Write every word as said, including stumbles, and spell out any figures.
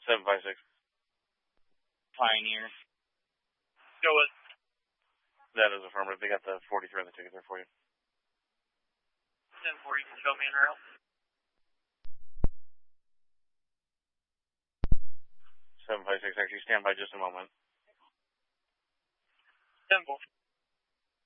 seven five six. Pioneer. Go with. That is affirmative. They got the forty-three on the ticket there for you. ten four, you can show me in rail. seven five six, actually stand by just a moment. ten four.